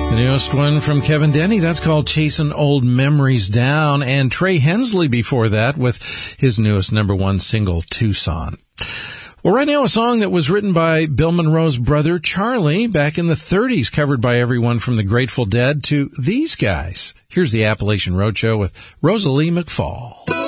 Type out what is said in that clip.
The newest one from Kevin Denny, that's called Chasing Old Memories Down, and Trey Hensley before that with his newest number one single, Tucson. Well, right now, a song that was written by Bill Monroe's brother, Charlie, back in the 30s, covered by everyone from the Grateful Dead to these guys. Here's the Appalachian Roadshow with Rosalie McFall.